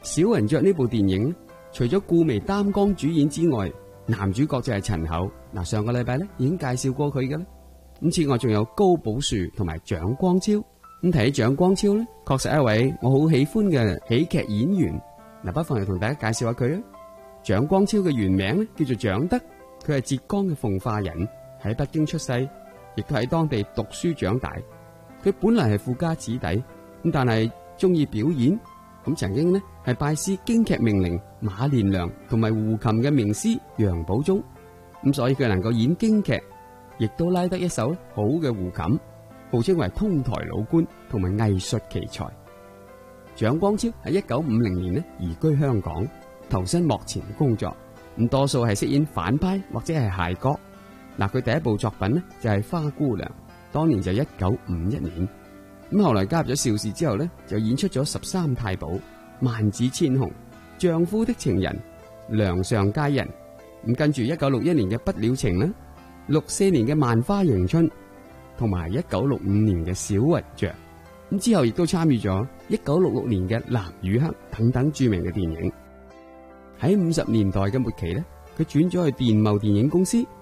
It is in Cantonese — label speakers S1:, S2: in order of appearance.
S1: 小雲雀呢部電影除咗顧媚擔綱主演之外，男主角就係陳厚。嗱，上個禮拜咧已經介紹過佢嘅啦。咁此外仲有高寶樹同埋蔣光超。咁提起蔣光超咧，確實係一位我好喜歡嘅喜劇演員。嗱，不妨嚟同大家介紹下佢啊。蔣光超嘅原名咧叫做蔣德，佢係浙江嘅奉化人，喺北京出世，亦都喺當地讀書長大。佢本來係富家子弟，咁但係中意表演，咁曾經呢係拜師京劇名伶馬連良同埋胡琴嘅名師楊寶忠，咁所以佢能夠演京劇，亦都拉得一手好嘅胡琴，號稱為通台老倌同埋藝術奇才。蔣光超喺1950年呢移居香港，投身幕前工作，咁多數係飾演反派或者係諧角。嗱，佢第一部作品呢就係《花姑娘》。當年就1951年，咁後來加入咗邵氏之後呢，就演出咗《13太保》《萬紫千紅》《丈夫的情人》《梁上佳人》，咁跟住1961年嘅《不了情》啦，64年嘅《萬花迎春》，同埋1965年嘅《小雲雀》，咁之後亦都參與咗1966年嘅《藍與黑》等等著名嘅電影。喺50年代嘅末期呢，佢轉咗去電懋電影公司